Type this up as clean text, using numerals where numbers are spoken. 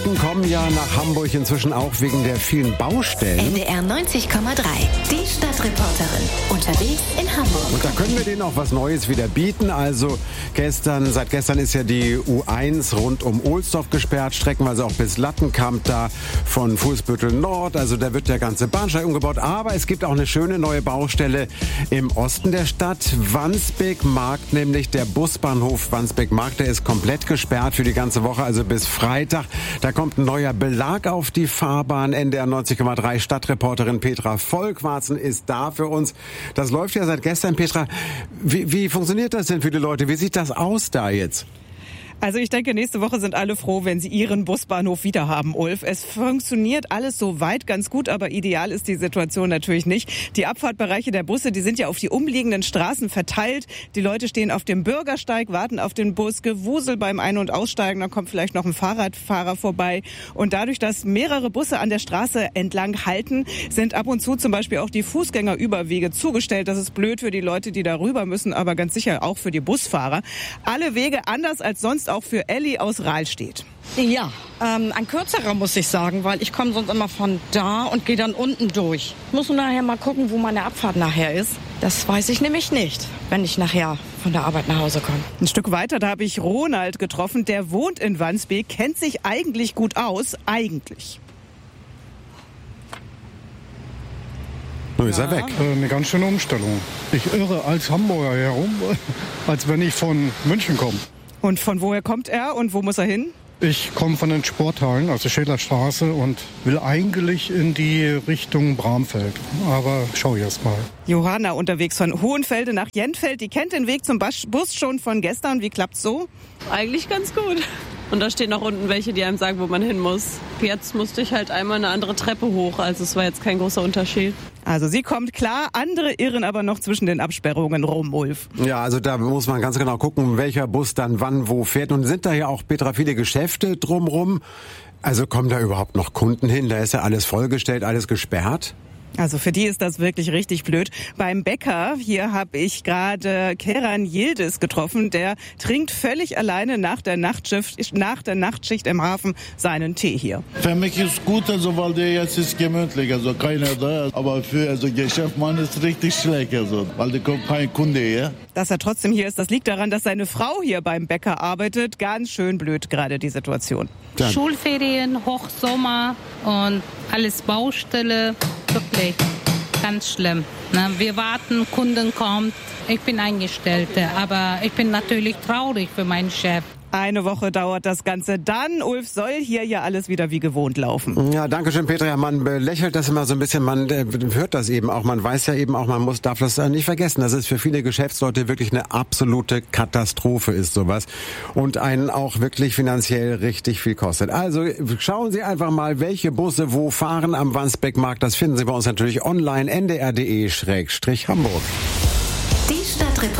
Touristen kommen ja nach Hamburg inzwischen auch wegen der vielen Baustellen. NDR 90,3, die Stadtreporterin, unterwegs in Hamburg. Und da können wir denen auch was Neues wieder bieten. Also seit gestern ist ja die U1 rund um Ohlsdorf gesperrt, streckenweise auch bis Lattenkamp da von Fuhlsbüttel Nord. Also da wird der ganze Bahnsteig umgebaut. Aber es gibt auch eine schöne neue Baustelle im Osten der Stadt. Wandsbek-Markt, nämlich der Busbahnhof Wandsbek-Markt, der ist komplett gesperrt für die ganze Woche, also bis Freitag. Da kommt ein neuer Belag auf die Fahrbahn. NDR 90,3 Stadtreporterin Petra Volkwarzen ist da für uns. Das läuft ja seit gestern. Petra, wie funktioniert das denn für die Leute? Wie sieht das aus da jetzt? Also ich denke, nächste Woche sind alle froh, wenn sie ihren Busbahnhof wieder haben, Ulf. Es funktioniert alles soweit ganz gut, aber ideal ist die Situation natürlich nicht. Die Abfahrtbereiche der Busse, die sind ja auf die umliegenden Straßen verteilt. Die Leute stehen auf dem Bürgersteig, warten auf den Bus, Gewusel beim Ein- und Aussteigen, dann kommt vielleicht noch ein Fahrradfahrer vorbei. Und dadurch, dass mehrere Busse an der Straße entlang halten, sind ab und zu zum Beispiel auch die Fußgängerüberwege zugestellt. Das ist blöd für die Leute, die da rüber müssen, aber ganz sicher auch für die Busfahrer. Alle Wege anders als sonst auch für Elli aus Rahlstedt. Ja, ein kürzerer muss ich sagen, weil ich komme sonst immer von da und gehe dann unten durch. Ich muss nachher mal gucken, wo meine Abfahrt nachher ist. Das weiß ich nämlich nicht, wenn ich nachher von der Arbeit nach Hause komme. Ein Stück weiter, da habe ich Ronald getroffen. Der wohnt in Wandsbek, kennt sich eigentlich gut aus. Eigentlich. Nun ist er weg. Eine ganz schöne Umstellung. Ich irre als Hamburger herum, als wenn ich von München komme. Und von woher kommt er und wo muss er hin? Ich komme von den Sporthallen, also Schädlerstraße, und will eigentlich in die Richtung Bramfeld. Aber schau erst mal. Johanna unterwegs von Hohenfelde nach Jentfeld. Die kennt den Weg zum Bus schon von gestern. Wie klappt's so? Eigentlich ganz gut. Und da stehen auch unten welche, die einem sagen, wo man hin muss. Jetzt musste ich halt einmal eine andere Treppe hoch. Also es war jetzt kein großer Unterschied. Also sie kommt klar, andere irren aber noch zwischen den Absperrungen rum, Ulf. Ja, also da muss man ganz genau gucken, welcher Bus dann wann wo fährt. Und sind da ja auch, Petra, viele Geschäfte drumrum. Also kommen da überhaupt noch Kunden hin? Da ist ja alles vollgestellt, alles gesperrt. Also für die ist das wirklich richtig blöd. Beim Bäcker, hier habe ich gerade Keran Yildiz getroffen, der trinkt völlig alleine nach der Nachtschicht im Hafen seinen Tee hier. Für mich ist gut, also, weil der jetzt ist gemütlich, also keiner da. Aber für Geschäftsmann ist richtig schlecht, also, weil da kommt kein Kunde her. Dass er trotzdem hier ist, das liegt daran, dass seine Frau hier beim Bäcker arbeitet. Ganz schön blöd gerade die Situation. Ja. Schulferien, Hochsommer und alles Baustelle. Wirklich ganz schlimm. Wir warten, Kunden kommt. Ich bin Eingestellte, aber ich bin natürlich traurig für meinen Chef. Eine Woche dauert das Ganze. Dann, Ulf, soll hier ja alles wieder wie gewohnt laufen. Ja, danke schön, Petra. Ja, man belächelt das immer so ein bisschen, man hört das eben auch, man weiß ja eben auch, darf das nicht vergessen, dass es für viele Geschäftsleute wirklich eine absolute Katastrophe ist, sowas. Und einen auch wirklich finanziell richtig viel kostet. Also schauen Sie einfach mal, welche Busse wo fahren am Wandsbek-Markt. Das finden Sie bei uns natürlich online, ndr.de/Hamburg.